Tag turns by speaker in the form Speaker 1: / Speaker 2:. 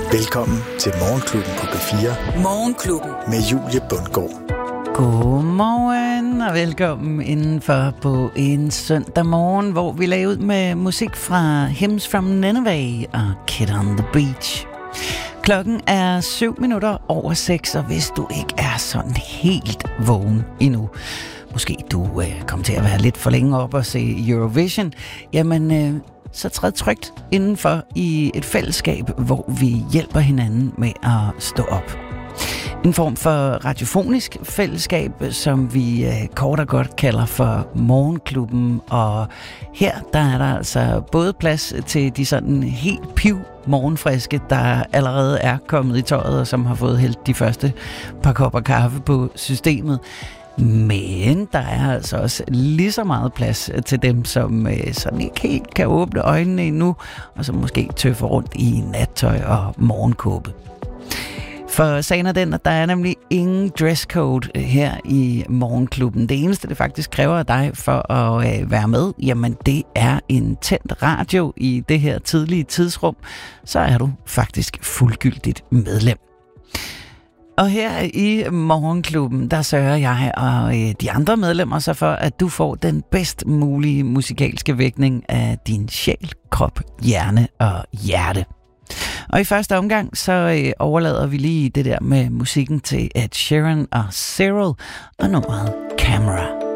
Speaker 1: Velkommen til Morgenklubben på P4.
Speaker 2: Morgenklubben
Speaker 1: med Julie Bundgaard.
Speaker 3: Godmorgen og velkommen indenfor på en søndag morgen, hvor vi lagde ud med musik fra Hymns from Nineveh og Kid on the Beach. Klokken er 7:07, og hvis du ikke er sådan helt vågen endnu, måske du kommer til at være lidt for længe op og se Eurovision, jamen så træd trygt indenfor i et fællesskab, hvor vi hjælper hinanden med at stå op. En form for radiofonisk fællesskab, som vi kort og godt kalder for Morgenklubben. Og her der er der altså både plads til de sådan helt piv morgenfriske, der allerede er kommet i tøjet, og som har fået hældt de første par kopper kaffe på systemet. Men der er altså også lige så meget plads til dem, som sådan ikke helt kan åbne øjnene endnu, og som måske tøffer rundt i nattøj og morgenkåbe. For sagen er den, at der er nemlig ingen dresscode her i Morgenklubben. Det eneste, det faktisk kræver af dig for at være med, jamen det er en tændt radio i det her tidlige tidsrum. Så er du faktisk fuldgyldigt medlem. Og her i Morgenklubben, der sørger jeg og de andre medlemmer så for, at du får den bedst mulige musikalske vækning af din sjæl, krop, hjerne og hjerte. Og i første omgang, så overlader vi lige det der med musikken til Ed Sheeran og Cyril og nummeret Camera.